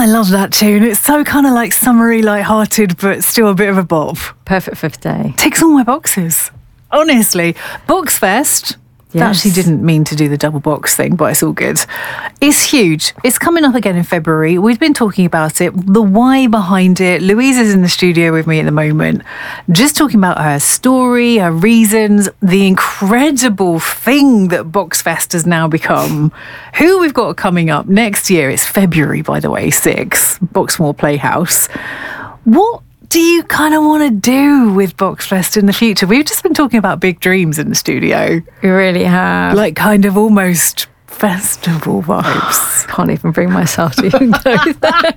I love that tune. It's so kind of like summery, light-hearted, but still a bit of a bop. Perfect for today. Ticks all my boxes. Honestly. Boxfest. Yes. I actually didn't mean to do the double box thing, but it's all good. It's huge. It's coming up again in February. We've been talking about it, the why behind it. Louise is in the studio with me at the moment, just talking about her story, her reasons, the incredible thing that Boxfest has now become. Who we've got coming up next year. It's February, by the way, 6, Boxmoor Playhouse. What do you kind of want to do with Boxfest in the future? We've just been talking about big dreams in the studio. We really have. Like kind of almost festival vibes. Can't even bring myself to even go there.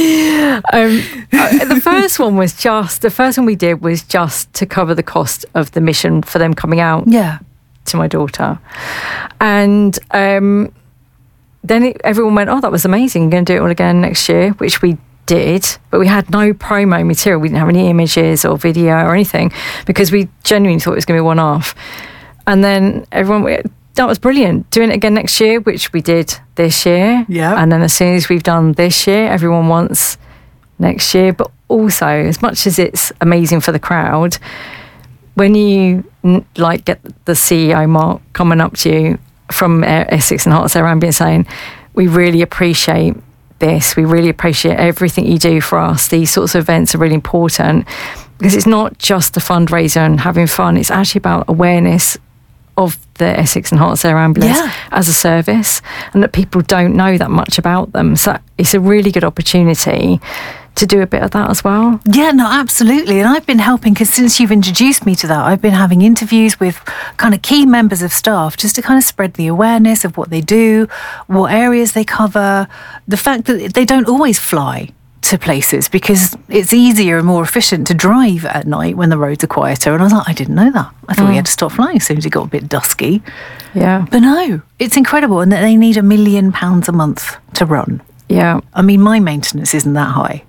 The first one we did was just to cover the cost of the mission for them coming out to my daughter. And then everyone went, oh, that was amazing. You're going to do it all again next year, which we did, but we had no promo material. We didn't have any images or video or anything because we genuinely thought it was going to be one-off. And then everyone went, that was brilliant. Doing it again next year, which we did this year. Yeah. And then as soon as we've done this year, everyone wants next year. But also, as much as it's amazing for the crowd, when you get the CEO Mark coming up to you from Essex and Hearts Air Ambulance saying, we really appreciate this. We really appreciate everything you do for us. These sorts of events are really important because it's not just a fundraiser and having fun. It's actually about awareness of the Essex and Hearts Air Ambulance as a service, and that people don't know that much about them. So it's a really good opportunity to do a bit of that as well. Yeah, no, absolutely. And I've been helping, because since you've introduced me to that, I've been having interviews with kind of key members of staff just to kind of spread the awareness of what they do, what areas they cover, the fact that they don't always fly to places because it's easier and more efficient to drive at night when the roads are quieter. And I was like, I didn't know that. I thought we had to stop flying as soon as it got a bit dusky. Yeah. But no, it's incredible. And that they need £1 million a month to run. Yeah. I mean, my maintenance isn't that high.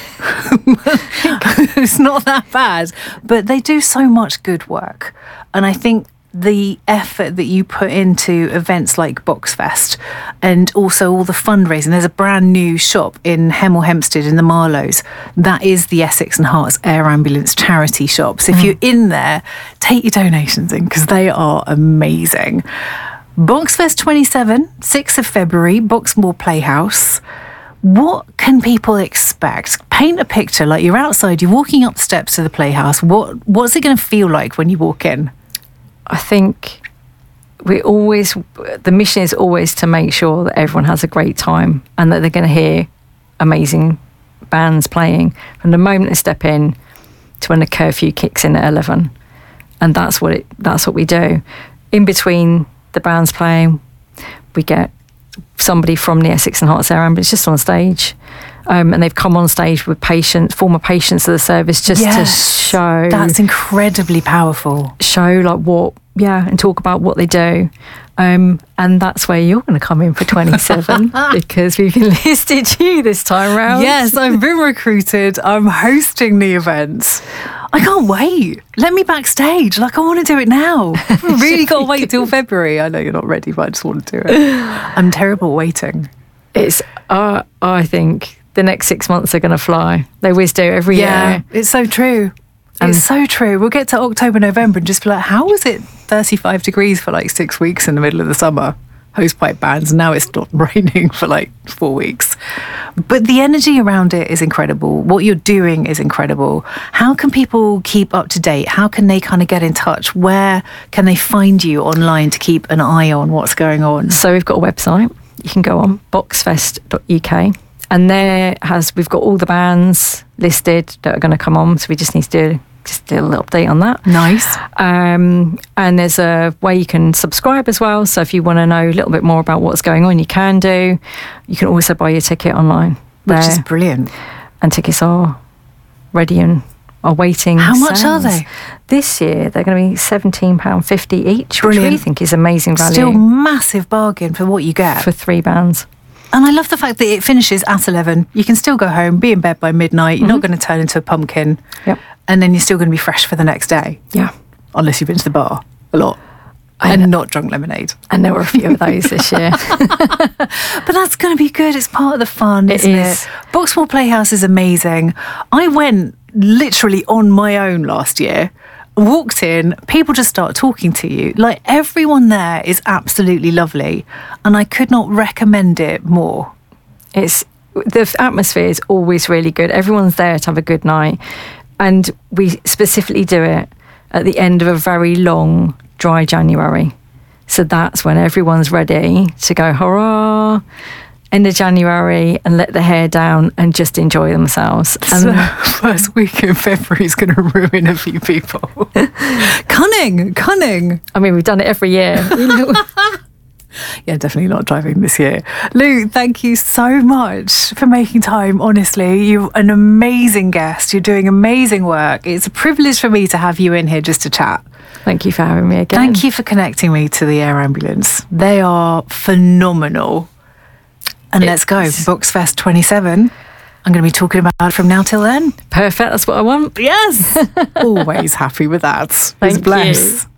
It's not that bad, but they do so much good work. And I think the effort that you put into events like Boxfest and also all the fundraising, there's a brand new shop in Hemel Hempstead in the Marlows. That is the Essex and Hearts Air Ambulance charity shop. So if you're in there, take your donations in because they are amazing. Boxfest 27, 6th of February, Boxmoor Playhouse. What can people expect? Paint a picture, like you're outside, you're walking up the steps of the Playhouse. What's it going to feel like when you walk in? I think the mission is always to make sure that everyone has a great time and that they're going to hear amazing bands playing from the moment they step in to when the curfew kicks in at 11. And that's what we do. In between the bands playing, we get somebody from the Essex and Hearts Air Ambulance just on stage. And they've come on stage with former patients of the service just to show. That's incredibly powerful. Show and talk about what they do. And that's where you're going to come in for 27 because we've enlisted you this time round. Yes, I've been recruited. I'm hosting the events. I can't wait. Let me backstage. I want to do it now. I really can't wait till February. I know you're not ready, but I just want to do it. I'm terrible at waiting. It's, I think the next 6 months are going to fly. They always do every year. It's so true. It's so true. We'll get to October, November and just be like, how was it 35 degrees for 6 weeks in the middle of the summer? Hosepipe bands. Now it's not raining for 4 weeks. But the energy around it is incredible. What you're doing is incredible. How can people keep up to date? How can they kind of get in touch? Where can they find you online to keep an eye on what's going on? So we've got a website. You can go on boxfest.uk. And we've got all the bands listed that are going to come on. So we just need to do a little update on that. Nice. And there's a way you can subscribe as well. So if you want to know a little bit more about what's going on, you can do. You can also buy your ticket online. Which is brilliant. And tickets are ready and are waiting. How much are they? This year, they're going to be £17.50 each, Brilliant. Which we think is amazing value. Still massive bargain for what you get. For 3 bands. And I love the fact that it finishes at 11. You can still go home, be in bed by midnight. You're not going to turn into a pumpkin. Yep. And then you're still going to be fresh for the next day. Yeah. Unless you've been to the bar a lot. and not drunk lemonade. And there were a few of those this year. But that's going to be good. It's part of the fun, isn't it? Boxmoor Playhouse is amazing. I went literally on my own last year. Walked in, people just start talking to you. Like, everyone there is absolutely lovely, and I could not recommend it more. The atmosphere is always really good. Everyone's there to have a good night, and we specifically do it at the end of a very long dry January. So that's when everyone's ready to go hurrah, end of January, and let the hair down and just enjoy themselves. And the first week in February is going to ruin a few people. Cunning. I mean, we've done it every year. Yeah, definitely not driving this year. Lou, thank you so much for making time. Honestly, you're an amazing guest. You're doing amazing work. It's a privilege for me to have you in here just to chat. Thank you for having me again. Thank you for connecting me to the Air Ambulance. They are phenomenal. And let's go. Boxfest 27. I'm going to be talking about it from now till then. Perfect. That's what I want. Yes. Always happy with that. Thank you.